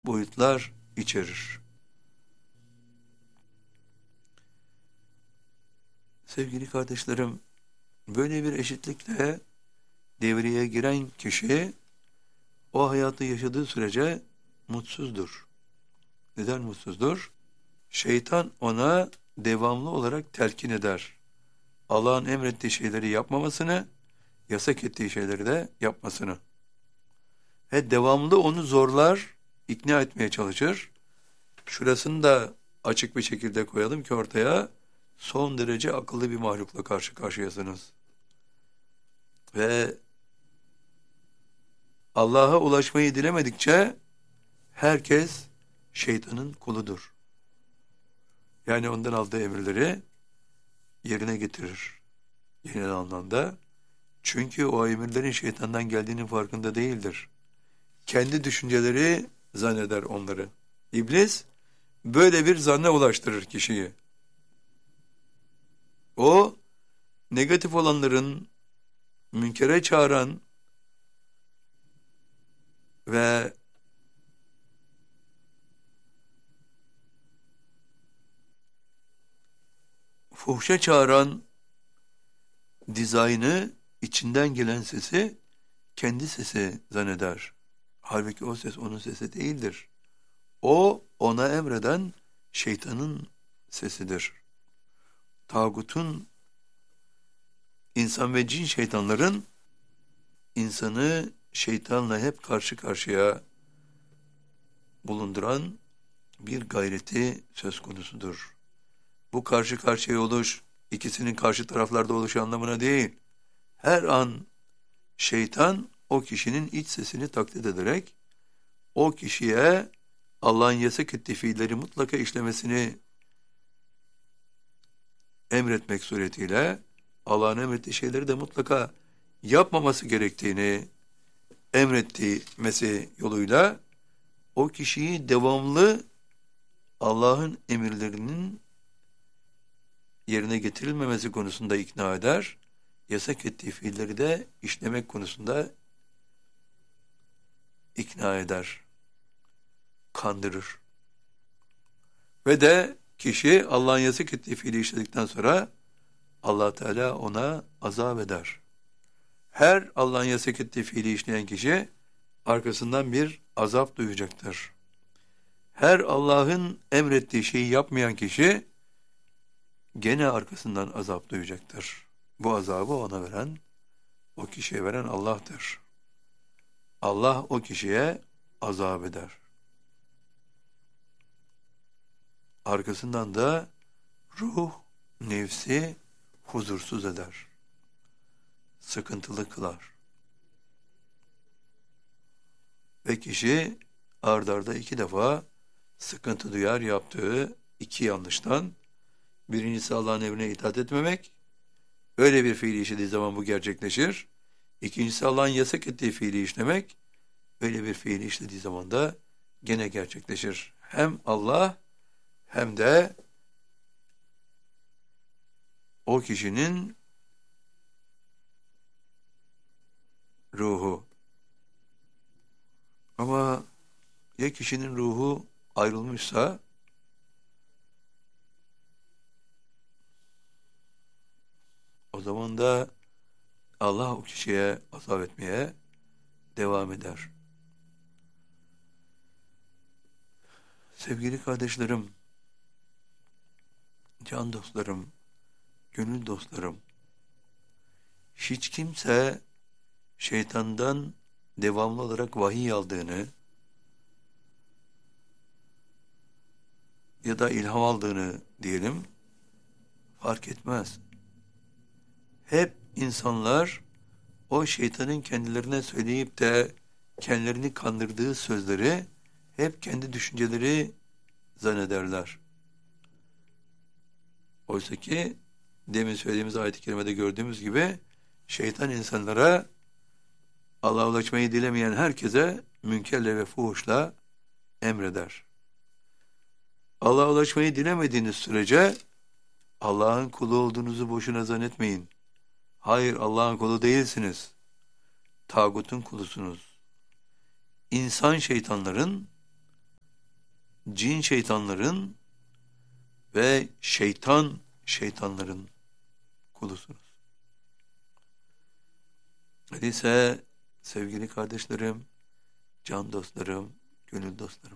boyutlar içerir. Sevgili kardeşlerim, böyle bir eşitlikle devreye giren kişi o hayatı yaşadığı sürece mutsuzdur. Neden mutsuzdur? Şeytan ona devamlı olarak telkin eder. Allah'ın emrettiği şeyleri yapmamasını, yasak ettiği şeyleri de yapmasını. Ve devamlı onu zorlar, ikna etmeye çalışır. Şurasını da açık bir şekilde koyalım ki ortaya, son derece akıllı bir mahlukla karşı karşıyasınız. Ve Allah'a ulaşmayı dilemedikçe herkes şeytanın kuludur. Yani ondan aldığı emirleri yerine getirir. Genel anlamda. Çünkü o emirlerin şeytandan geldiğinin farkında değildir. Kendi düşünceleri zanneder onları. İblis böyle bir zanne ulaştırır kişiyi. O negatif olanların münkere çağıran ve fuhşa çağıran dizaynı, içinden gelen sesi kendi sesi zanneder. Halbuki o ses onun sesi değildir. O ona emreden şeytanın sesidir. Tağutun, insan ve cin şeytanların insanı şeytanla hep karşı karşıya bulunduran bir gayreti söz konusudur. Bu karşı karşıya oluş, ikisinin karşı taraflarda oluşu anlamına değil. Her an şeytan o kişinin iç sesini taklit ederek o kişiye Allah'ın yasak ettiği fiilleri mutlaka işlemesini emretmek suretiyle Allah'ın emrettiği şeyleri de mutlaka yapmaması gerektiğini emretmesi yoluyla o kişiyi devamlı Allah'ın emirlerinin yerine getirilmemesi konusunda ikna eder, yasak ettiği fiilleri de işlemek konusunda ikna eder, kandırır. Ve de kişi Allah'ın yasak ettiği fiili işledikten sonra Allah Teala ona azap eder. Her Allah'ın yasak ettiği fiili işleyen kişi arkasından bir azap duyacaktır. Her Allah'ın emrettiği şeyi yapmayan kişi gene arkasından azap duyacaktır. Bu azabı ona veren, o kişiye veren Allah'tır. Allah o kişiye azap eder. Arkasından da ruh, nefsi huzursuz eder. Sıkıntılı kılar. Ve kişi ard arda 2 defa sıkıntı duyar yaptığı 2 yanlıştan. Birincisi Allah'ın emrine itaat etmemek. Öyle bir fiili işlediği zaman bu gerçekleşir. İkincisi Allah'ın yasak ettiği fiili işlemek. Öyle bir fiili işlediği zaman da gene gerçekleşir. Hem Allah hem de o kişinin ruhu. Ama ya kişinin ruhu ayrılmışsa o zaman da Allah o kişiye azap etmeye devam eder. Sevgili kardeşlerim, can dostlarım, gönül dostlarım, hiç kimse şeytandan devamlı olarak vahiy aldığını ya da ilham aldığını diyelim fark etmez. Hep insanlar o şeytanın kendilerine söyleyip de kendilerini kandırdığı sözleri hep kendi düşünceleri zannederler. Oysa ki demin söylediğimiz ayet-i kerimede gördüğümüz gibi şeytan insanlara Allah'a ulaşmayı dilemeyen herkese münkerle ve fuhuşla emreder. Allah'a ulaşmayı dilemediğiniz sürece Allah'ın kulu olduğunuzu boşuna zannetmeyin. Hayır, Allah'ın kulu değilsiniz. Tağutun kulusunuz. İnsan şeytanların cin şeytanların ve şeytanların kulusunuz. Öyleyse sevgili kardeşlerim, can dostlarım, gönül dostlarım,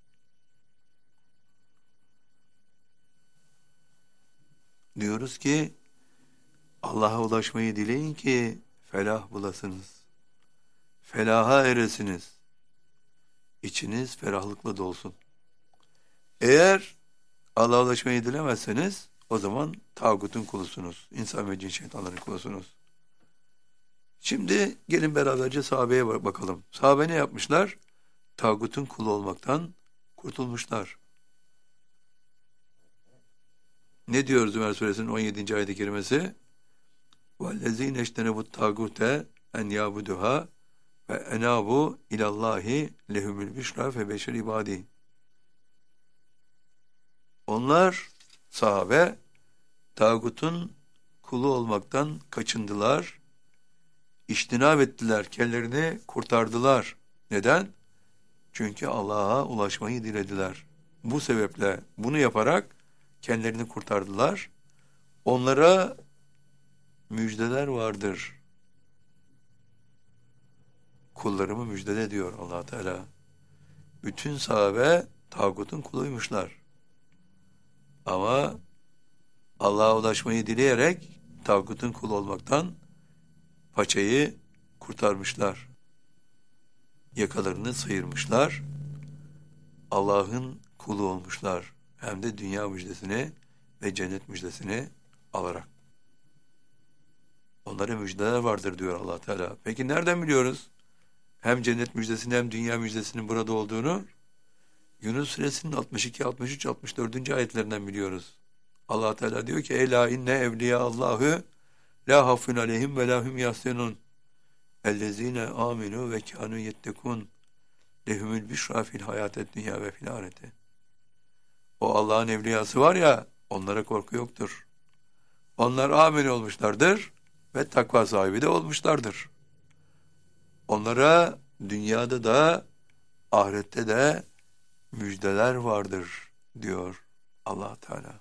diyoruz ki Allah'a ulaşmayı dileyin ki felah bulasınız. Felaha eresiniz. İçiniz ferahlıkla dolsun. Eğer Allah'a ulaşmayı dilemezseniz o zaman tağutun kulusunuz. İnsan ve cin şeytanların kulusunuz. Şimdi gelin beraberce sahabeye bakalım. Sahabe ne yapmışlar? Tağutun kulu olmaktan kurtulmuşlar. Ne diyor Zümer suresinin 17. ayet-i kerimesi? وَالَّذ۪ينَ اجْتَنَبُوا الطَّاغُوتَ اَنْ يَعْبُدُهَا وَاَنَابُوا اِلَى اللّٰهِ لَهُمُ الْبِشْرَى فَبَشِّرْ عِبَادِهِ. Onlar, sahabe, tağutun kulu olmaktan kaçındılar, İçtinab ettiler, kendilerini kurtardılar. Neden? Çünkü Allah'a ulaşmayı dilediler. Bu sebeple bunu yaparak kendilerini kurtardılar. Onlara müjdeler vardır. Kullarımı müjdele diyor Allah Teala. Bütün sahabe tağutun kuluymuşlar. Ama Allah'a ulaşmayı dileyerek tağutun kulu olmaktan paçayı kurtarmışlar. Yakalarını sıyırmışlar. Allah'ın kulu olmuşlar. Hem de dünya müjdesini ve cennet müjdesini alarak. Onlara müjdeler vardır diyor Allah Teala. Peki nereden biliyoruz? Hem cennet müjdesinin hem dünya müjdesinin burada olduğunu Yunus suresinin 62, 63, 64. ayetlerinden biliyoruz. Allah Teala diyor ki: "Ela inne evliya Allahu la hafun aleyhim ve la hum yahzenun. Ellezine aminu ve kanu yettekun. Lehumul bişra fil hayatet dünya ve fil ahirete." O Allah'ın evliyası var ya, onlara korku yoktur. Onlar amin olmuşlardır ve takva sahibi de olmuşlardır. Onlara dünyada da ahirette de müjdeler vardır diyor Allah Teala.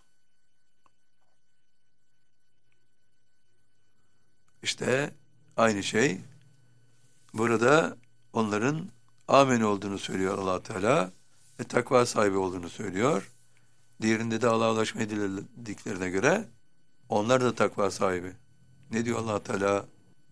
İşte aynı şey burada onların amin olduğunu söylüyor Allah Teala ve takva sahibi olduğunu söylüyor. Diğerinde de Allah'a ulaşmayı dilediklerine göre onlar da takva sahibi. Ne diyor Allah Teala?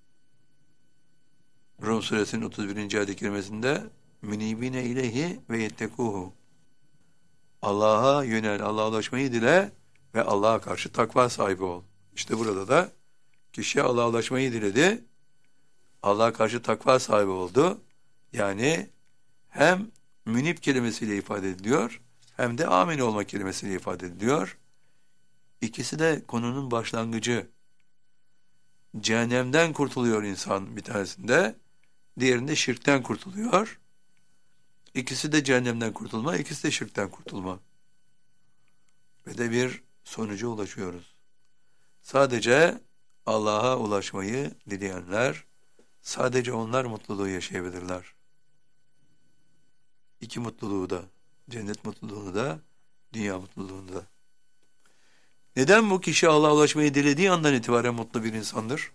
Rum suresinin 31. ayet-i kerimesinde münibine ileyhi ve yettekuhu. Allah'a yönel, Allah'a ulaşmayı dile ve Allah'a karşı takva sahibi ol. İşte burada da kişi Allah'a ulaşmayı diledi, Allah'a karşı takva sahibi oldu. Yani hem münib kelimesiyle ifade ediliyor, hem de amin olma kelimesiyle ifade ediliyor. İkisi de konunun başlangıcı. Cehennemden kurtuluyor insan bir tanesinde, diğerinde şirkten kurtuluyor. İkisi de cehennemden kurtulma, ikisi de şirkten kurtulma. Ve de bir sonuca ulaşıyoruz. Sadece Allah'a ulaşmayı dileyenler, sadece onlar mutluluğu yaşayabilirler. İki mutluluğu da, cennet mutluluğunu da, dünya mutluluğunu da. Neden bu kişi Allah'a ulaşmayı dilediği andan itibaren mutlu bir insandır?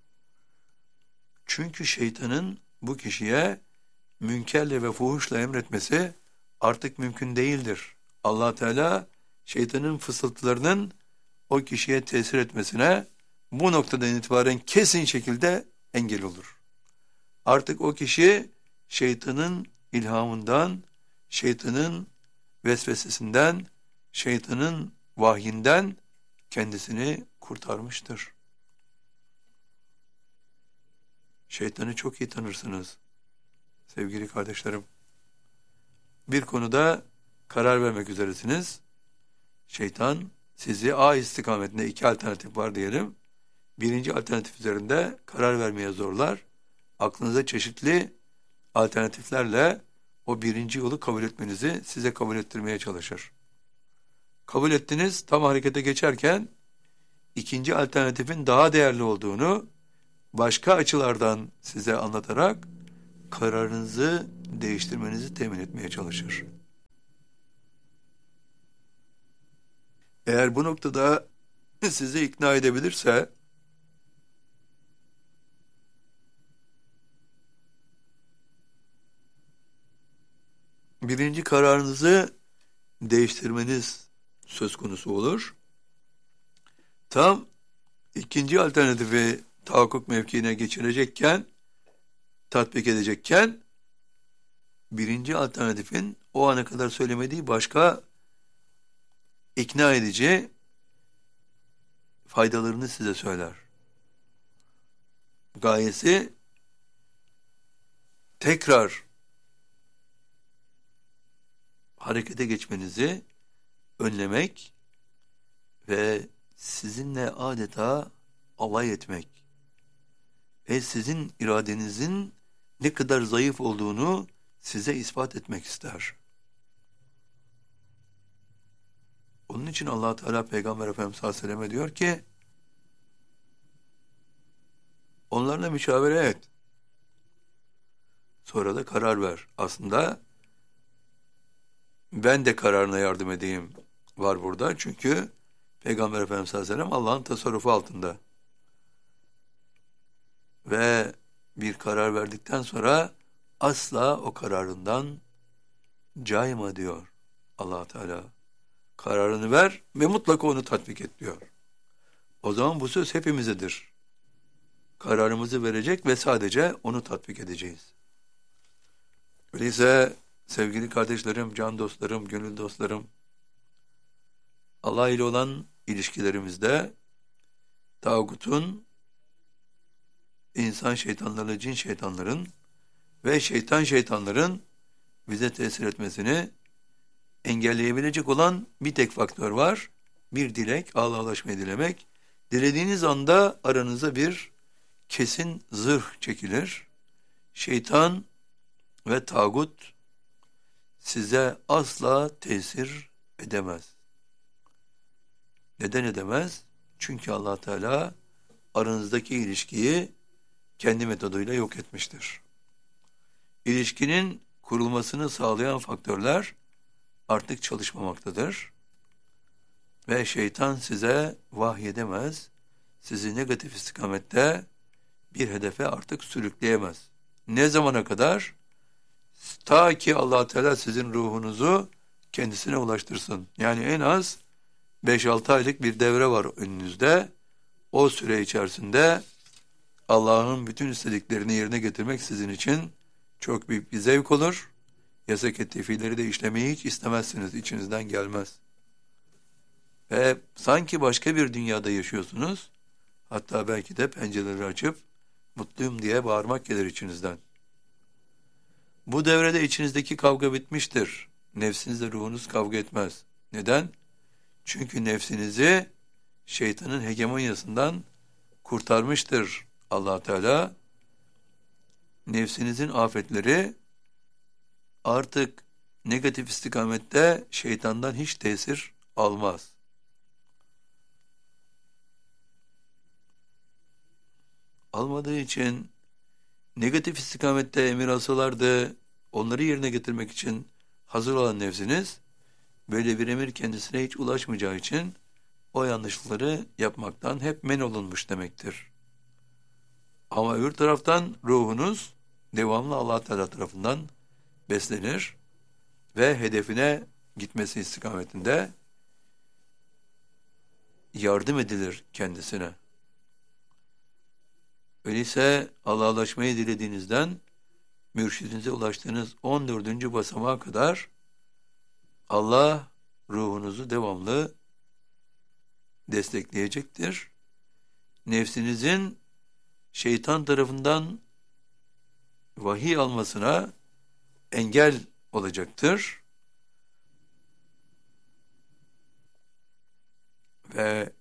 Çünkü şeytanın bu kişiye münkerle ve fuhuşla emretmesi artık mümkün değildir. Allah Teala şeytanın fısıltılarının o kişiye tesir etmesine bu noktadan itibaren kesin şekilde engel olur. Artık o kişi şeytanın ilhamından, şeytanın vesvesesinden, şeytanın vahyinden kendisini kurtarmıştır. Şeytanı çok iyi tanırsınız sevgili kardeşlerim. Bir konuda karar vermek üzeresiniz. Şeytan sizi A istikametinde iki alternatif var diyelim. Birinci alternatif üzerinde karar vermeye zorlar. Aklınıza çeşitli alternatiflerle o birinci yolu kabul etmenizi size kabul ettirmeye çalışır. Kabul ettiniz, tam harekete geçerken ikinci alternatifin daha değerli olduğunu başka açılardan size anlatarak kararınızı değiştirmenizi temin etmeye çalışır. Eğer bu noktada sizi ikna edebilirse, birinci kararınızı değiştirmeniz söz konusu olur. Tam ikinci alternatifi tahakkuk mevkiine geçirecekken, tatbik edecekken, birinci alternatifin o ana kadar söylemediği başka ikna edici faydalarını size söyler. Gayesi tekrar harekete geçmenizi önlemek ve sizinle adeta alay etmek ve sizin iradenizin ne kadar zayıf olduğunu size ispat etmek ister. Onun için Allah Teala Peygamber Efendimiz sallallahu aleyhi ve selleme diyor ki, onlarla müşavere et. Sonra da karar ver. Aslında ben de kararına yardım edeyim var burada. Çünkü Peygamber Efendimiz sallallahu aleyhi ve sellem Allah'ın tasarrufu altında. Ve bir karar verdikten sonra asla o kararından cayma diyor Allah Teala. Kararını ver ve mutlaka onu tatbik et diyor. O zaman bu söz hepimizedir. Kararımızı verecek ve sadece onu tatbik edeceğiz. Öyleyse sevgili kardeşlerim, can dostlarım, gönül dostlarım, Allah ile olan ilişkilerimizde tağutun, insan şeytanları, cin şeytanların ve şeytanların bize tesir etmesini engelleyebilecek olan bir tek faktör var. Bir dilek, Allah'a ulaşmayı dilemek. Dilediğiniz anda aranıza bir kesin zırh çekilir. Şeytan ve tağut size asla tesir edemez. Neden edemez? Çünkü Allah Teala aranızdaki ilişkiyi kendi metoduyla yok etmiştir. İlişkinin kurulmasını sağlayan faktörler artık çalışmamaktadır. Ve şeytan size vahyedemez, sizi negatif istikamette bir hedefe artık sürükleyemez. Ne zamana kadar? Ta ki Allah Teala sizin ruhunuzu kendisine ulaştırsın. Yani en az 5-6 aylık bir devre var önünüzde. O süre içerisinde Allah'ın bütün istediklerini yerine getirmek sizin için çok büyük bir zevk olur. Yasak ettiği fiilleri de işlemeyi hiç istemezsiniz, içinizden gelmez. Ve sanki başka bir dünyada yaşıyorsunuz. Hatta belki de pencereleri açıp mutluyum diye bağırmak gelir içinizden. Bu devrede içinizdeki kavga bitmiştir. Nefsinizle ruhunuz kavga etmez. Neden? Çünkü nefsinizi şeytanın hegemonyasından kurtarmıştır Allah Teala. Nefsinizin afetleri artık negatif istikamette şeytandan hiç tesir almaz. Almadığı için negatif istikamette emir alsalardı onları yerine getirmek için hazır olan nefsiniz böyle bir emir kendisine hiç ulaşmayacağı için o yanlışlıkları yapmaktan hep men olunmuş demektir. Ama öbür taraftan ruhunuz devamlı Allah Teala tarafından beslenir ve hedefine gitmesi istikametinde yardım edilir kendisine. Öyleyse Allah'a ulaşmayı dilediğinizden mürşidinize ulaştığınız 14. basamağa kadar Allah ruhunuzu devamlı destekleyecektir. Nefsinizin şeytan tarafından vahiy almasına engel olacaktır. Ve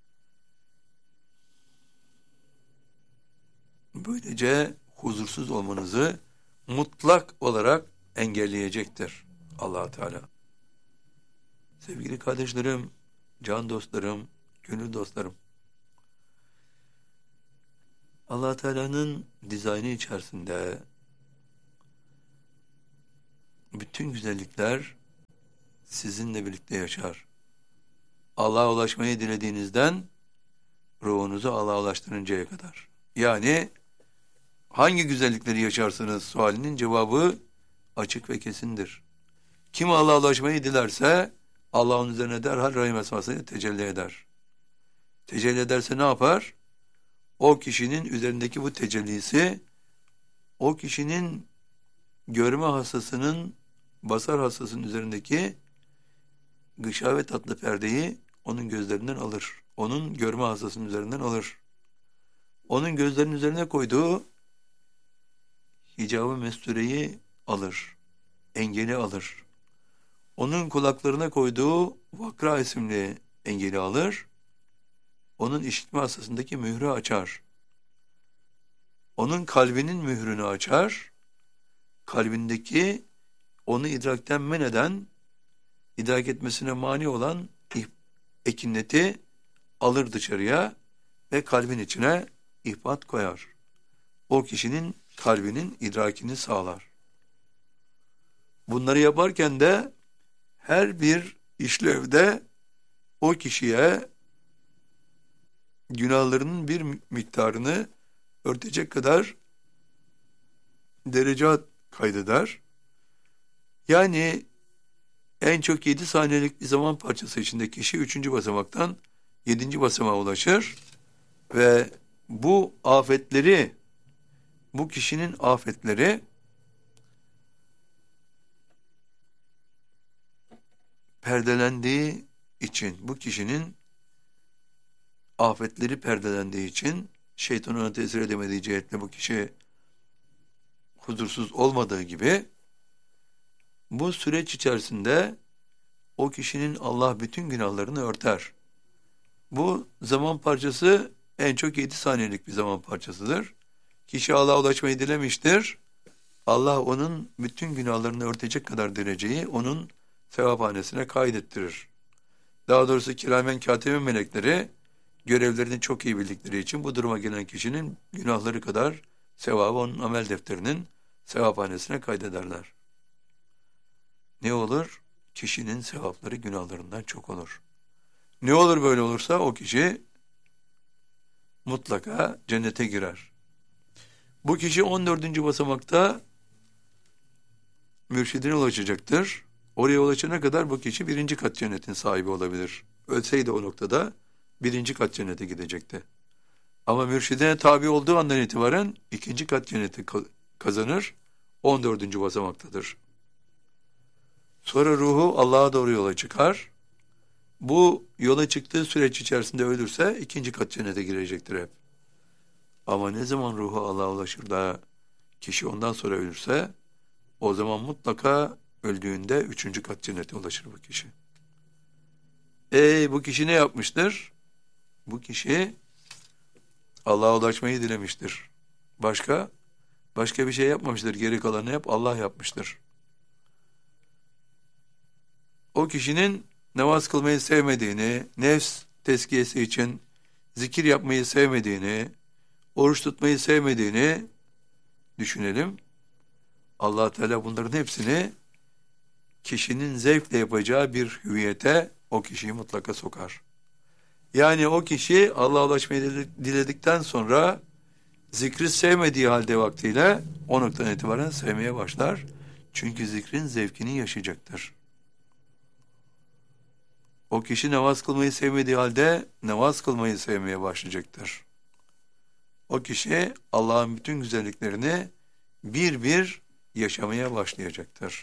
böylece huzursuz olmanızı mutlak olarak engelleyecektir Allah Teala. Sevgili kardeşlerim, can dostlarım, gönül dostlarım, Allah Teala'nın dizaynı içerisinde bütün güzellikler sizinle birlikte yaşar. Allah'a ulaşmayı dilediğinizden ruhunuzu Allah'a ulaştırıncaya kadar. Yani hangi güzellikleri yaşarsınız sualinin cevabı açık ve kesindir. Kim Allah'a ulaşmayı dilerse Allah onun üzerine derhal rahim esmasıyla tecelli eder. Tecelli ederse ne yapar? O kişinin üzerindeki bu tecellisi o kişinin görme hastasının basar hastasının üzerindeki gışavet adlı perdeyi onun gözlerinden alır. Onun görme hastasının üzerinden alır. Onun gözlerinin üzerine koyduğu hicab-ı mestureyi alır. Engeli alır. Onun kulaklarına koyduğu vakra isimli engeli alır. Onun işitme hastasındaki mührü açar. Onun kalbinin mührünü açar. Kalbindeki onu idrakten men eden, idrak etmesine mani olan ekineti alır dışarıya ve kalbin içine ihbat koyar. O kişinin kalbinin idrakini sağlar. Bunları yaparken de her bir işlevde o kişiye günahlarının bir miktarını örtecek kadar derecat kaydeder. Yani en çok 7 saniyelik bir zaman parçası içinde kişi 3. basamaktan 7. basamağa ulaşır ve bu afetleri, bu kişinin afetleri perdelendiği için, bu kişinin afetleri perdelendiği için şeytan ona tesir edemediği cihetle bu kişi huzursuz olmadığı gibi bu süreç içerisinde o kişinin Allah bütün günahlarını örter. Bu zaman parçası en çok 7 saniyelik bir zaman parçasıdır. Kişi Allah'a ulaşmayı dilemiştir. Allah onun bütün günahlarını örtecek kadar dereceyi onun sevaphanesine kaydettirir. Daha doğrusu kiramen katiben melekleri görevlerini çok iyi bildikleri için bu duruma gelen kişinin günahları kadar sevabı onun amel defterinin sevaphanesine kaydederler. Ne olur? Kişinin sevapları günahlarından çok olur. Ne olur böyle olursa o kişi mutlaka cennete girer. Bu kişi 14. basamakta mürşidine ulaşacaktır. Oraya ulaşana kadar bu kişi 1. kat cennetin sahibi olabilir. Ölseydi o noktada 1. kat cennete gidecekti. Ama mürşidine tabi olduğu andan itibaren 2. kat cenneti kazanır. 14. basamaktadır. Sonra ruhu Allah'a doğru yola çıkar. Bu yola çıktığı süreç içerisinde ölürse 2. kat cennete girecektir hep. Ama ne zaman ruhu Allah'a ulaşır da kişi ondan sonra ölürse o zaman mutlaka öldüğünde 3. kat cennete ulaşır bu kişi. Bu kişi ne yapmıştır? Bu kişi Allah'a ulaşmayı dilemiştir. Başka bir şey yapmamıştır. Geri kalanı hep Allah yapmıştır. O kişinin namaz kılmayı sevmediğini, nefs tezkiyesi için zikir yapmayı sevmediğini, oruç tutmayı sevmediğini düşünelim. Allah Teala bunların hepsini kişinin zevkle yapacağı bir hüviyete o kişiyi mutlaka sokar. Yani o kişi Allah'a ulaşmayı diledikten sonra zikri sevmediği halde vaktiyle o noktadan itibaren sevmeye başlar. Çünkü zikrin zevkini yaşayacaktır. O kişi namaz kılmayı sevmediği halde namaz kılmayı sevmeye başlayacaktır. O kişi Allah'ın bütün güzelliklerini bir bir yaşamaya başlayacaktır.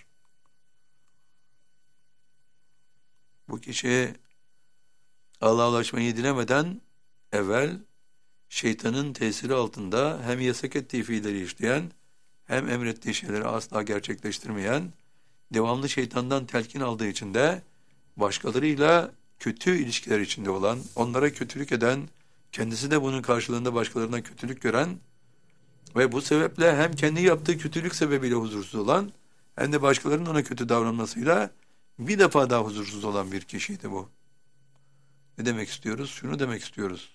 Bu kişi Allah'a ulaşmayı dilemeden evvel şeytanın tesiri altında hem yasak ettiği fiilleri işleyen hem emrettiği şeyleri asla gerçekleştirmeyen, devamlı şeytandan telkin aldığı için de başkalarıyla kötü ilişkiler içinde olan, onlara kötülük eden, kendisi de bunun karşılığında başkalarına kötülük gören ve bu sebeple hem kendi yaptığı kötülük sebebiyle huzursuz olan hem de başkalarının ona kötü davranmasıyla bir defa daha huzursuz olan bir kişiydi bu. Ne demek istiyoruz? Şunu demek istiyoruz.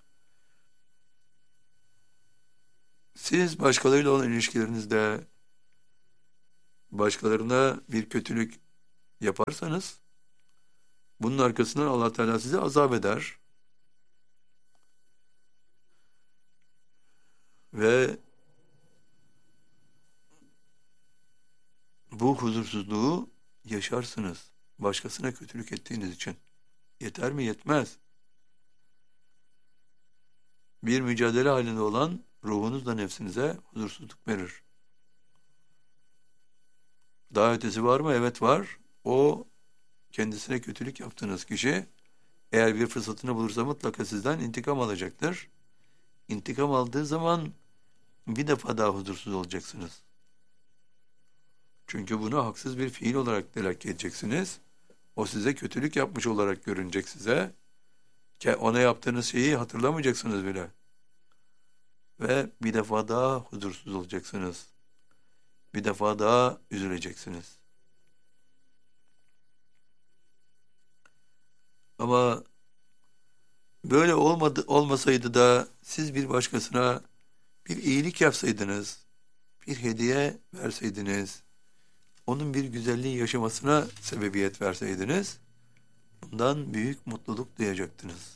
Siz başkalarıyla olan ilişkilerinizde başkalarına bir kötülük yaparsanız Bunun arkasından Allah Teala sizi azap eder. Ve bu huzursuzluğu yaşarsınız. Başkasına kötülük ettiğiniz için. Yeter mi? Yetmez. Bir mücadele halinde olan ruhunuz da nefsinize huzursuzluk verir. Daha ötesi var mı? Evet var. O kendisine kötülük yaptığınız kişi eğer bir fırsatını bulursa mutlaka sizden intikam alacaktır. İntikam aldığı zaman bir defa daha huzursuz olacaksınız. Çünkü bunu haksız bir fiil olarak telakki edeceksiniz. O size kötülük yapmış olarak görünecek size. Ona yaptığınız şeyi hatırlamayacaksınız bile. Ve bir defa daha huzursuz olacaksınız. Bir defa daha üzüleceksiniz. Ama böyle olmasaydı da siz bir başkasına bir iyilik yapsaydınız, bir hediye verseydiniz, onun bir güzelliği yaşamasına sebebiyet verseydiniz, bundan büyük mutluluk duyacaktınız.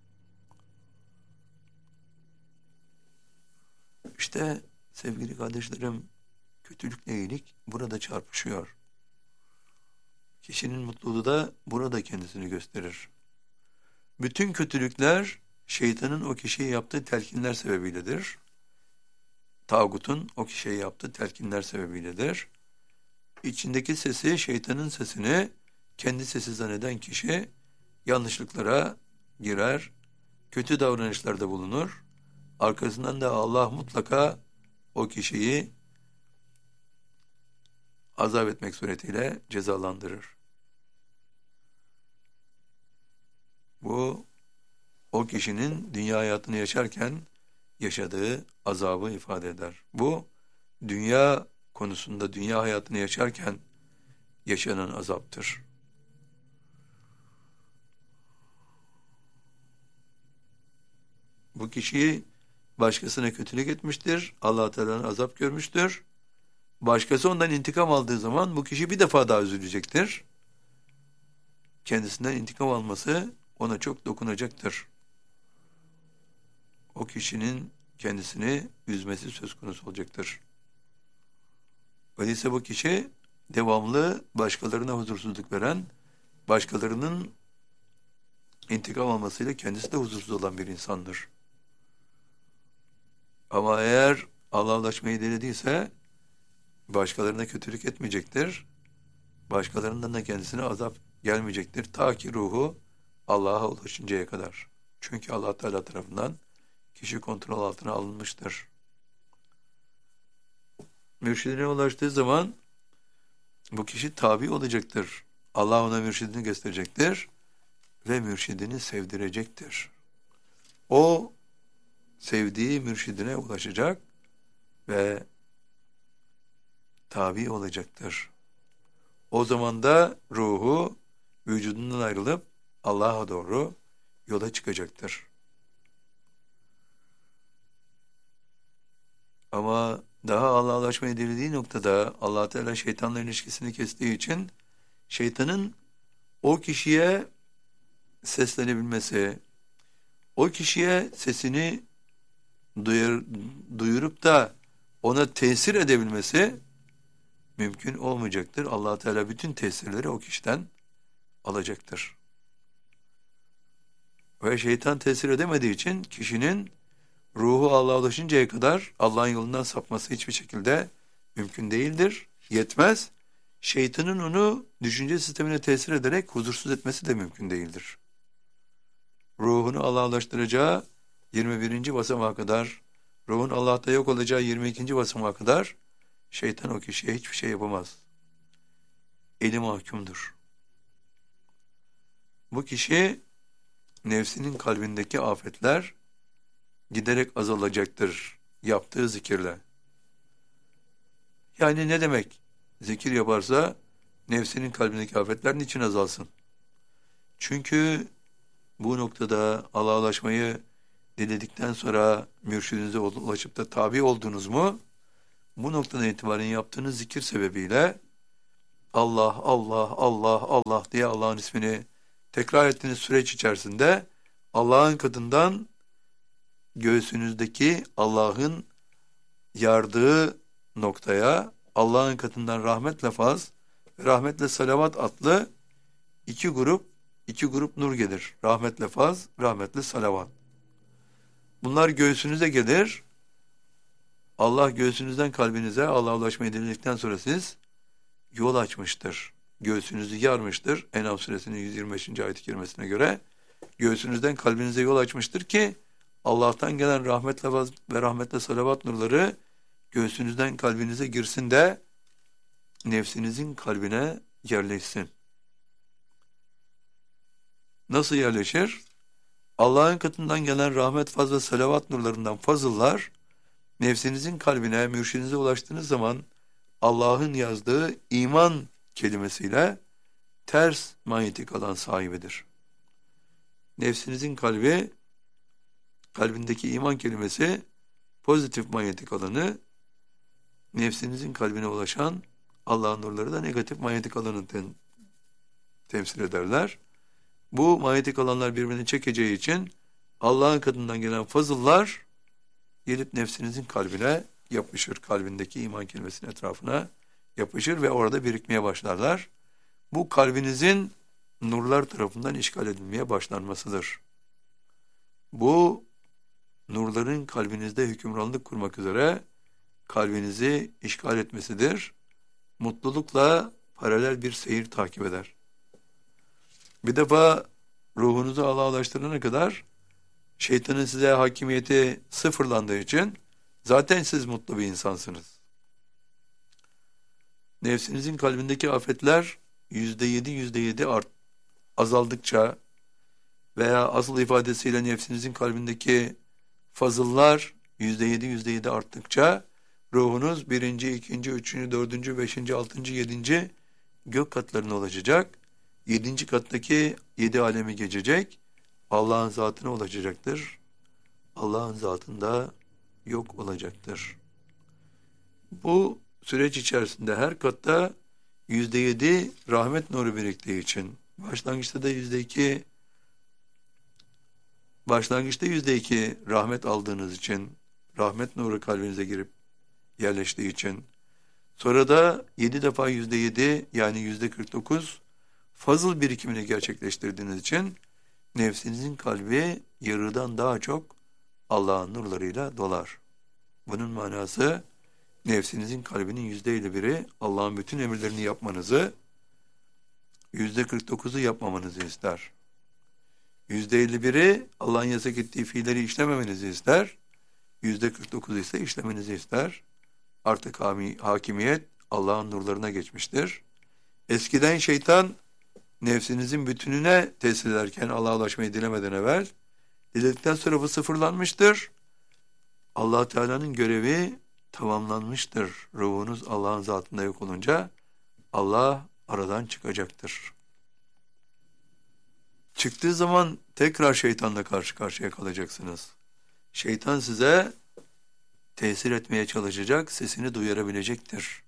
İşte sevgili kardeşlerim, kötülükle iyilik burada çarpışıyor. Kişinin mutluluğu da burada kendisini gösterir. Bütün kötülükler şeytanın o kişiye yaptığı telkinler sebebiyledir. Tağutun o kişiye yaptığı telkinler sebebiyledir. İçindeki sesi, şeytanın sesini kendi sesi zanneden kişi yanlışlıklara girer, kötü davranışlarda bulunur. Arkasından da Allah mutlaka o kişiyi azap etmek suretiyle cezalandırır. Bu o kişinin dünya hayatını yaşarken yaşadığı azabı ifade eder. Bu dünya konusunda dünya hayatını yaşarken yaşanan azaptır. Bu kişi başkasına kötülük etmiştir. Allah Teala'nın azap görmüştür. Başkası ondan intikam aldığı zaman bu kişi bir defa daha üzülecektir. Kendisinden intikam alması ona çok dokunacaktır. O kişinin kendisini üzmesi söz konusu olacaktır. Öyleyse bu kişi devamlı başkalarına huzursuzluk veren, başkalarının intikam almasıyla kendisi de huzursuz olan bir insandır. Ama eğer Allah'laşmayı dilediyse başkalarına kötülük etmeyecektir. Başkalarından da kendisine azap gelmeyecektir. Ta ki ruhu Allah'a ulaşıncaya kadar. Çünkü Allah Teala tarafından kişi kontrol altına alınmıştır. Mürşidine ulaştığı zaman bu kişi tabi olacaktır. Allah ona mürşidini gösterecektir ve mürşidini sevdirecektir. O sevdiği mürşidine ulaşacak ve tabi olacaktır. O zaman da ruhu vücudundan ayrılıp Allah'a doğru yola çıkacaktır. Ama daha Allah'a ulaşmayı dilediği noktada Allah Teala şeytanla ilişkisini kestiği için şeytanın o kişiye seslenebilmesi, o kişiye sesini duyurup da ona tesir edebilmesi mümkün olmayacaktır. Allah Teala bütün tesirleri o kişiden alacaktır. Ve şeytan tesir edemediği için kişinin ruhu Allah'a ulaşıncaya kadar Allah'ın yolundan sapması hiçbir şekilde mümkün değildir. Yetmez. Şeytanın onu düşünce sistemine tesir ederek huzursuz etmesi de mümkün değildir. Ruhunu Allah'a ulaştıracağı 21. basamağa kadar, ruhun Allah'ta yok olacağı 22. basamağa kadar şeytan o kişiye hiçbir şey yapamaz. Eli mahkumdur. Bu kişi nefsinin kalbindeki afetler giderek azalacaktır yaptığı zikirle. Yani ne demek? Zikir yaparsa nefsinin kalbindeki afetler niçin azalsın? Çünkü bu noktada Allah'a ulaşmayı diledikten sonra mürşidinize ulaşıp da tabi oldunuz mu? Bu noktadan itibaren yaptığınız zikir sebebiyle Allah, Allah, Allah, Allah diye Allah'ın ismini tekrar ettiğiniz süreç içerisinde Allah'ın katından göğsünüzdeki Allah'ın yardığı noktaya Allah'ın katından rahmetle faz ve rahmetle salavat adlı iki grup nur gelir. Rahmetle faz, rahmetle salavat. Bunlar göğsünüze gelir. Allah göğsünüzden kalbinize Allah'a ulaşmayı diledikten sonra siz yol açmıştır. Göğsünüzü yarmıştır. En'am suresinin 125. ayet-i kerimesine göre göğsünüzden kalbinize yol açmıştır ki Allah'tan gelen rahmetle vaz ve rahmetle salavat nurları göğsünüzden kalbinize girsin de nefsinizin kalbine yerleşsin. Nasıl yerleşir? Allah'ın katından gelen rahmet, faz ve salavat nurlarından fazıllar nefsinizin kalbine, mürşidinize ulaştığınız zaman Allah'ın yazdığı iman kelimesiyle ters manyetik alan sahibidir. Nefsinizin kalbindeki iman kelimesi pozitif manyetik alanı, nefsinizin kalbine ulaşan Allah'ın nurları da negatif manyetik alanı temsil ederler. Bu manyetik alanlar birbirini çekeceği için Allah'ın katından gelen fazıllar gelip nefsinizin kalbine yapışır. Kalbindeki iman kelimesinin etrafına yapışır ve orada birikmeye başlarlar. Bu kalbinizin nurlar tarafından işgal edilmeye başlanmasıdır. Bu nurların kalbinizde hükümranlık kurmak üzere kalbinizi işgal etmesidir. Mutlulukla paralel bir seyir takip eder. Bir defa ruhunuzu Allah'a ulaştırana kadar şeytanın size hakimiyeti sıfırlandığı için zaten siz mutlu bir insansınız. Nefsinizin kalbindeki afetler %7 azaldıkça veya asıl ifadesiyle nefsinizin kalbindeki fazıllar %7 arttıkça ruhunuz 1., 2., 3., 4., 5., 6., 7. gök katlarına ulaşacak. 7. kattaki 7 alemi geçecek. Allah'ın zatına ulaşacaktır. Allah'ın zatında yok olacaktır. Bu süreç içerisinde her katta %7 rahmet nuru biriktiği için başlangıçta %2 rahmet aldığınız için, rahmet nuru kalbinize girip yerleştiği için, sonra da 7 defa %7 yani %49 fazıl birikimini gerçekleştirdiğiniz için nefsinizin kalbi yarıdan daha çok Allah'ın nurlarıyla dolar. Bunun manası nefsinizin kalbinin %51'i Allah'ın bütün emirlerini yapmanızı, %49'u yapmamanızı ister. %51'i Allah'ın yasak ettiği fiilleri işlememenizi ister. %49'u ise işlemenizi ister. Artık hakimiyet Allah'ın nurlarına geçmiştir. Eskiden şeytan nefsinizin bütününe tesir ederken Allah'a ulaşmayı dilemeden evvel, diledikten sonra bu sıfırlanmıştır. Allah Teala'nın görevi tamamlanmıştır. Ruhunuz Allah'ın zatında yok olunca Allah aradan çıkacaktır. Çıktığı zaman tekrar şeytanla karşı karşıya kalacaksınız. Şeytan size tesir etmeye çalışacak, sesini duyurabilecektir.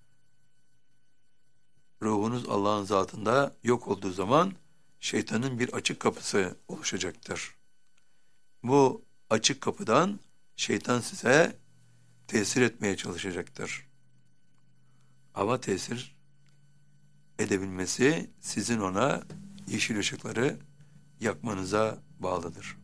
Ruhunuz Allah'ın zatında yok olduğu zaman şeytanın bir açık kapısı oluşacaktır. Bu açık kapıdan şeytan size tesir etmeye çalışacaktır. Ama tesir edebilmesi sizin ona yeşil ışıkları yakmanıza bağlıdır.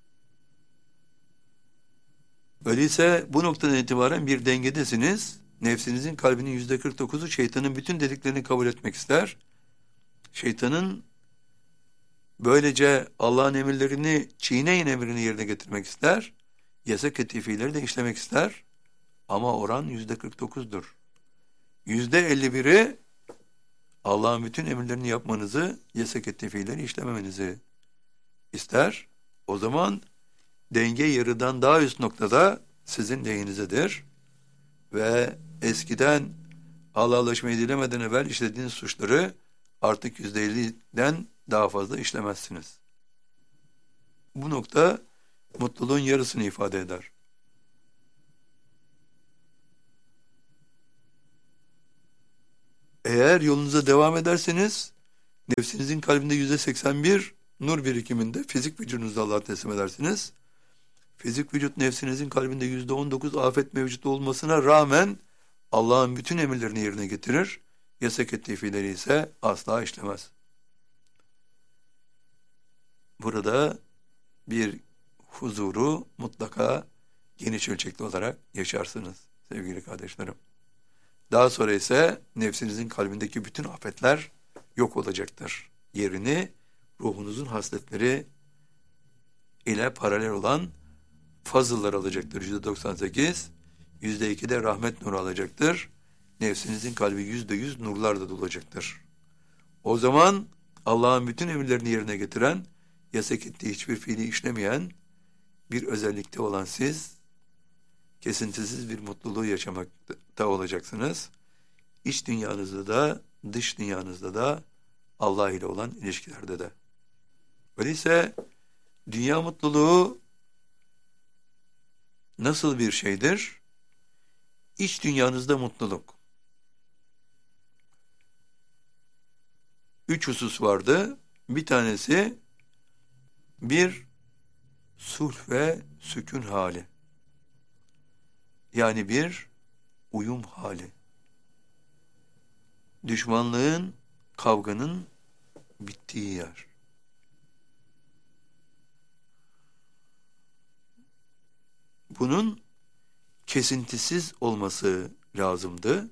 Öyleyse bu noktadan itibaren bir dengedesiniz. Nefsinizin kalbinin %49'u şeytanın bütün dediklerini kabul etmek ister. Şeytanın böylece Allah'ın emirlerini çiğneyin emrini yerine getirmek ister. Yasak ettiği fiilleri de işlemek ister. Ama oran %49'dur. %51'i Allah'ın bütün emirlerini yapmanızı, yasak ettiği fiilleri işlememenizi ister. O zaman denge yarıdan daha üst noktada sizin lehinizedir. Ve eskiden Allah'a ulaşmayı dilemeden evvel işlediğiniz suçları artık %50'den daha fazla işlemezsiniz. Bu nokta mutluluğun yarısını ifade eder. Eğer yolunuza devam ederseniz Nefsinizin kalbinde %81 nur birikiminde fizik vücudunuzu Allah'a teslim edersiniz. Fizik vücut nefsinizin kalbinde %19 afet mevcut olmasına rağmen Allah'ın bütün emirlerini yerine getirir. Yasak ettiği fiilleri ise asla işlemez. Burada bir huzuru mutlaka geniş ölçekli olarak yaşarsınız sevgili kardeşlerim. Daha sonra ise nefsinizin kalbindeki bütün afetler yok olacaktır. Yerini ruhunuzun hasletleri ile paralel olan fazıllar alacaktır. %98, %2 de rahmet nuru alacaktır. Nefsinizin kalbi %100 nurlarla dolacaktır. O zaman Allah'ın bütün emirlerini yerine getiren, yasak ettiği hiçbir fiili işlemeyen bir özellikte olan siz, kesintisiz bir mutluluğu yaşamakta olacaksınız. İç dünyanızda da, dış dünyanızda da, Allah ile olan ilişkilerde de. Öyleyse dünya mutluluğu nasıl bir şeydir? İç dünyanızda mutluluk. 3 husus vardı. Bir tanesi bir sulh ve sükun hali. Yani bir uyum hali. Düşmanlığın, kavganın bittiği yer. Bunun kesintisiz olması lazımdı.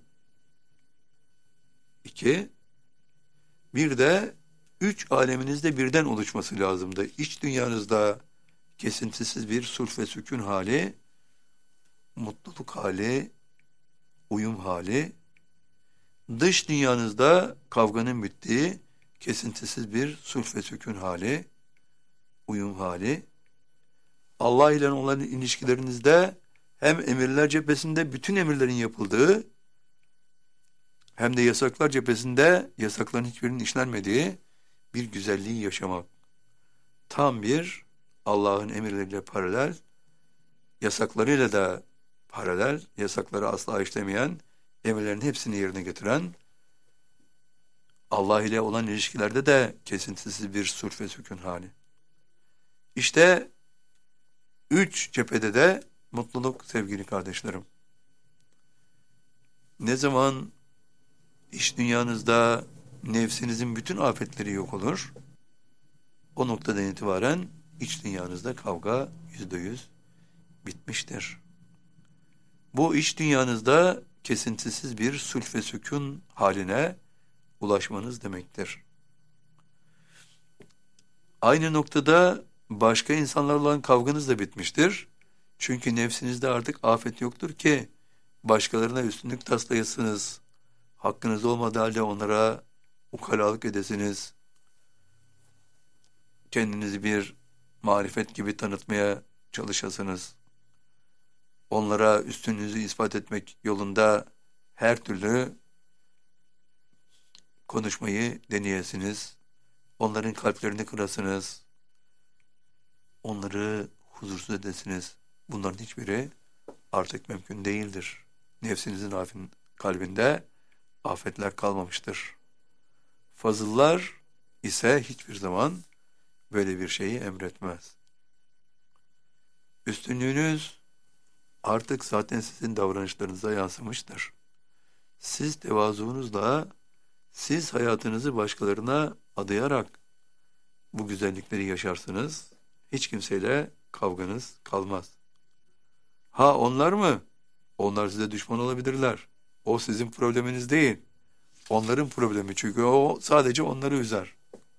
2, bir de 3 aleminizde birden oluşması lazımdı. İç dünyanızda kesintisiz bir sulh ve sükun hali, mutluluk hali, uyum hali, dış dünyanızda kavganın bittiği kesintisiz bir sulh ve sükun hali, uyum hali, Allah ile olan ilişkilerinizde hem emirler cephesinde bütün emirlerin yapıldığı, hem de yasaklar cephesinde yasakların hiçbirinin işlenmediği bir güzelliği yaşamak. Tam bir Allah'ın emirleriyle paralel, yasaklarıyla da paralel, yasakları asla işlemeyen, emirlerin hepsini yerine getiren, Allah ile olan ilişkilerde de kesintisiz bir sulh ve sükun hali. İşte 3 cephede de mutluluk sevgili kardeşlerim. Ne zaman iç dünyanızda nefsinizin bütün afetleri yok olur, o noktadan itibaren iç dünyanızda kavga %100 bitmiştir. Bu iç dünyanızda kesintisiz bir sulh ve sükun haline ulaşmanız demektir. Aynı noktada başka insanlarla olan kavganız da bitmiştir. Çünkü nefsinizde artık afet yoktur ki başkalarına üstünlük taslayasınız. Hakkınız olmadığı halde onlara ukalalık edesiniz. Kendinizi bir marifet gibi tanıtmaya çalışasınız. Onlara üstünlüğünüzü ispat etmek yolunda her türlü konuşmayı deneyesiniz. Onların kalplerini kırasınız. Onları huzursuz edesiniz. Bunların hiçbiri artık mümkün değildir. Nefsinizin kalbinde afetler kalmamıştır. Fazıllar ise hiçbir zaman böyle bir şeyi emretmez. Üstünlüğünüz artık zaten sizin davranışlarınıza yansımıştır. Siz tevazuunuzla, siz hayatınızı başkalarına adayarak bu güzellikleri yaşarsınız. Hiç kimseyle kavganız kalmaz. Ha onlar mı? Onlar size düşman olabilirler. O sizin probleminiz değil. Onların problemi, çünkü o sadece onları üzer.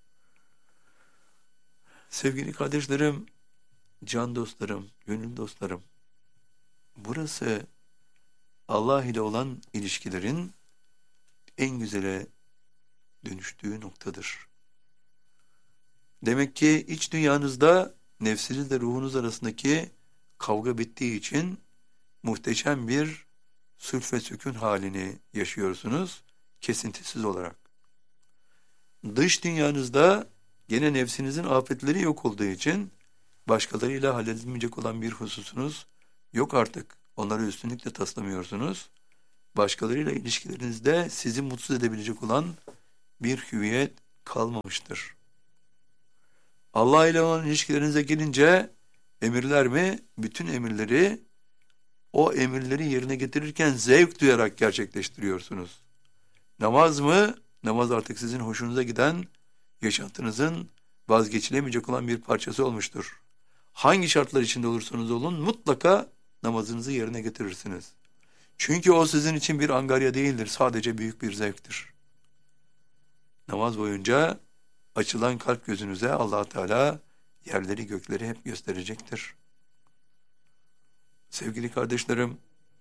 Sevgili kardeşlerim, can dostlarım, gönül dostlarım, burası Allah ile olan ilişkilerin en güzele dönüştüğü noktadır. Demek ki iç dünyanızda nefsinizle ruhunuz arasındaki kavga bittiği için muhteşem bir sulh ve sükun halini yaşıyorsunuz kesintisiz olarak. Dış dünyanızda gene nefsinizin afetleri yok olduğu için başkalarıyla halledilmeyecek olan bir hususunuz yok artık. Onları üstünlükle taslamıyorsunuz. Başkalarıyla ilişkilerinizde sizi mutsuz edebilecek olan bir hüviyet kalmamıştır. Allah ile olan ilişkilerinize gelince emirler mi? Bütün emirleri, o emirleri yerine getirirken zevk duyarak gerçekleştiriyorsunuz. Namaz mı? Namaz artık sizin hoşunuza giden, yaşantınızın vazgeçilemeyecek olan bir parçası olmuştur. Hangi şartlar içinde olursanız olun mutlaka namazınızı yerine getirirsiniz. Çünkü o sizin için bir angarya değildir, sadece büyük bir zevktir. Namaz boyunca açılan kalp gözünüze Allah Teala yerleri gökleri hep gösterecektir. Sevgili kardeşlerim,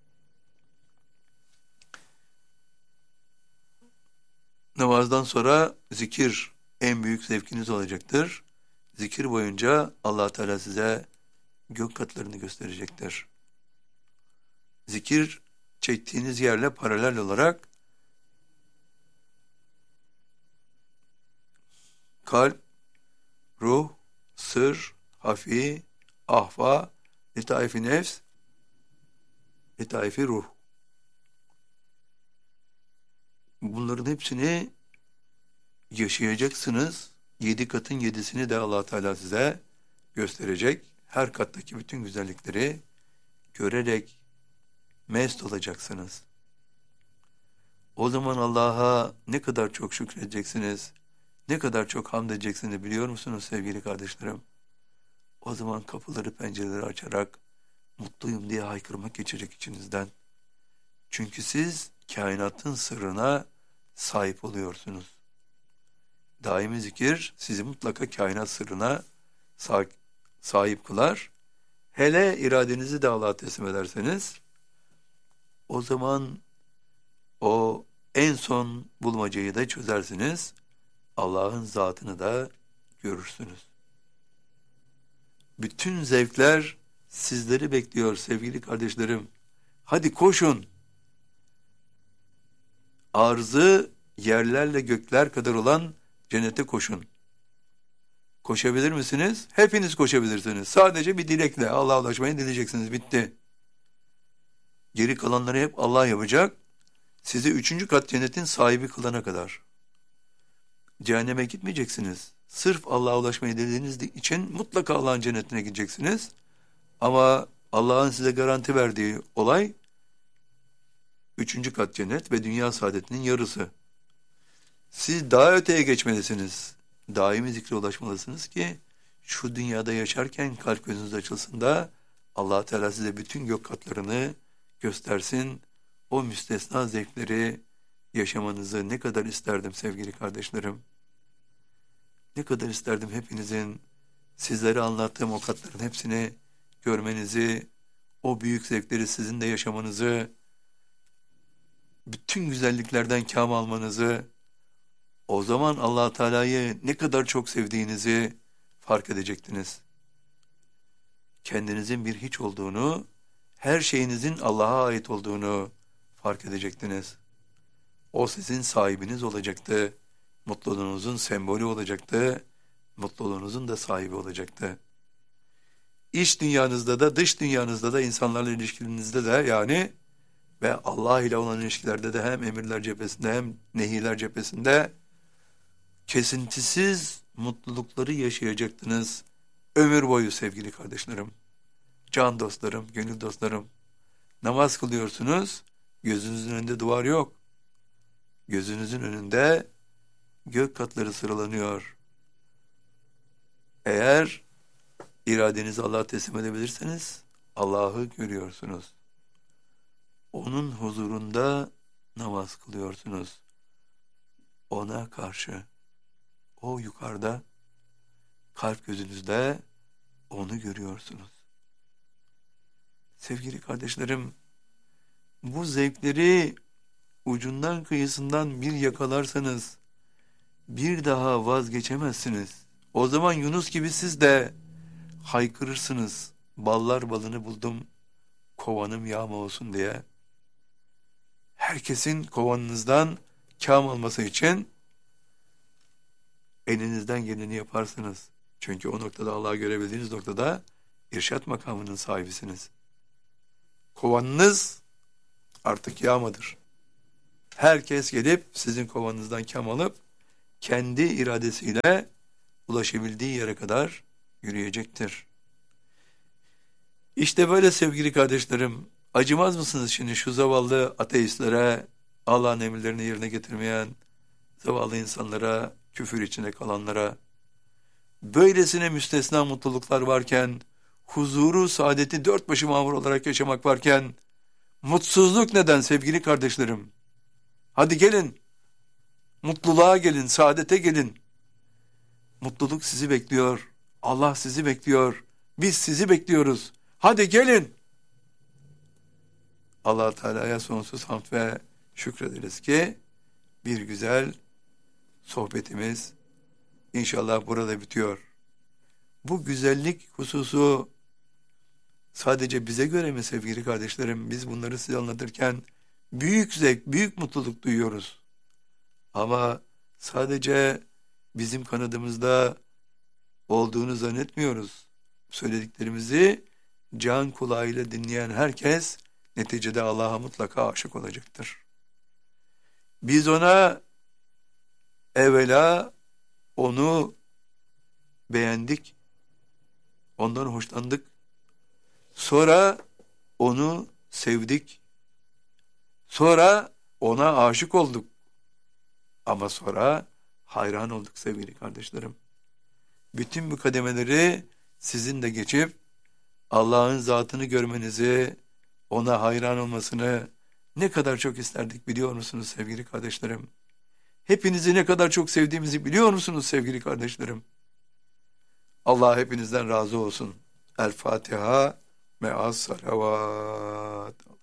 namazdan sonra zikir en büyük zevkiniz olacaktır. Zikir boyunca Allah Teala size gök katlarını gösterecektir. Zikir çektiğiniz yerle paralel olarak kalp, ruh, sır, hafi, ahva, letaifi nefs, letaifi ruh. Bunların hepsini yaşayacaksınız. 7 katın 7'sini de Allah Teala size gösterecek. Her kattaki bütün güzellikleri görerek mest olacaksınız. O zaman Allah'a ne kadar çok şükredeceksiniz, ne kadar çok hamd edeceksiniz biliyor musunuz sevgili kardeşlerim? O zaman kapıları pencereleri açarak mutluyum diye haykırmak geçecek içinizden. Çünkü siz kainatın sırrına sahip oluyorsunuz. Daimi zikir sizi mutlaka kainat sırrına sahip kılar. Hele iradenizi de Allah'a teslim ederseniz, o zaman o en son bulmacayı da çözersiniz. Allah'ın zatını da görürsünüz. Bütün zevkler sizleri bekliyor sevgili kardeşlerim. Hadi koşun. Arzı yerlerle gökler kadar olan cennete koşun. Koşabilir misiniz? Hepiniz koşabilirsiniz. Sadece bir dilekle Allah'a ulaşmayı dileyeceksiniz. Bitti. Geri kalanları hep Allah yapacak. Sizi 3. kat cennetin sahibi kılana kadar. Cehenneme gitmeyeceksiniz. Sırf Allah'a ulaşmayı dilediğiniz için mutlaka Allah'ın cennetine gideceksiniz. Ama Allah'ın size garanti verdiği olay 3. kat cennet ve dünya saadetinin yarısı. Siz daha öteye geçmelisiniz. Daimi zikre ulaşmalısınız ki şu dünyada yaşarken kalp gözünüz açılsın da Allah Teala size bütün gök katlarını göstersin. O müstesna zevkleri yaşamanızı ne kadar isterdim sevgili kardeşlerim. Ne kadar isterdim hepinizin sizlere anlattığım o katların hepsini görmenizi, o büyük zevkleri sizin de yaşamanızı, bütün güzelliklerden kâm almanızı, o zaman Allah Teala'yı ne kadar çok sevdiğinizi fark edecektiniz. Kendinizin bir hiç olduğunu, her şeyinizin Allah'a ait olduğunu fark edecektiniz. O sizin sahibiniz olacaktı. Mutluluğunuzun sembolü olacaktı. Mutluluğunuzun da sahibi olacaktı. İç dünyanızda da dış dünyanızda da insanlarla ilişkinizde de yani ve Allah ile olan ilişkilerde de hem emirler cephesinde hem nehirler cephesinde kesintisiz mutlulukları yaşayacaktınız ömür boyu sevgili kardeşlerim. Can dostlarım, gönül dostlarım. Namaz kılıyorsunuz, gözünüzün önünde duvar yok. Gözünüzün önünde gök katları sıralanıyor. Eğer iradenizi Allah'a teslim edebilirseniz Allah'ı görüyorsunuz. Onun huzurunda namaz kılıyorsunuz. Ona karşı. O yukarıda, kalp gözünüzde onu görüyorsunuz. Sevgili kardeşlerim, bu zevkleri ucundan kıyısından bir yakalarsanız bir daha vazgeçemezsiniz. O zaman Yunus gibi siz de haykırırsınız. Ballar balını buldum, kovanım yağma olsun diye. Herkesin kovanınızdan kâm alması için elinizden geleni yaparsınız. Çünkü o noktada Allah'ı görebildiğiniz noktada irşat makamının sahibisiniz. Kovanınız artık yağmadır. Herkes gelip sizin kovanınızdan kâm alıp kendi iradesiyle ulaşabildiği yere kadar yürüyecektir. İşte böyle sevgili kardeşlerim, acımaz mısınız şimdi şu zavallı ateistlere, Allah'ın emirlerini yerine getirmeyen zavallı insanlara, küfür içinde kalanlara? Böylesine müstesna mutluluklar varken, huzuru, saadeti dört başı mamur olarak yaşamak varken, mutsuzluk neden sevgili kardeşlerim? Hadi gelin, mutluluğa gelin, saadete gelin. Mutluluk sizi bekliyor, Allah sizi bekliyor, biz sizi bekliyoruz. Hadi gelin. Allah Teala'ya sonsuz hamd ve şükrederiz ki bir güzel sohbetimiz İnşallah burada bitiyor. Bu güzellik hususu sadece bize göre mi sevgili kardeşlerim? Biz bunları size anlatırken büyük zevk, büyük mutluluk duyuyoruz. Ama sadece bizim kanadımızda olduğunu zannetmiyoruz. Söylediklerimizi can kulağıyla dinleyen herkes neticede Allah'a mutlaka aşık olacaktır. Biz ona evvela onu beğendik, ondan hoşlandık. Sonra onu sevdik. Sonra ona aşık olduk. Ama sonra hayran olduk sevgili kardeşlerim. Bütün bu kademeleri sizin de geçip Allah'ın zatını görmenizi, ona hayran olmasını ne kadar çok isterdik biliyor musunuz sevgili kardeşlerim? Hepinizi ne kadar çok sevdiğimizi biliyor musunuz sevgili kardeşlerim? Allah hepinizden razı olsun. El Fatiha me'as salavat.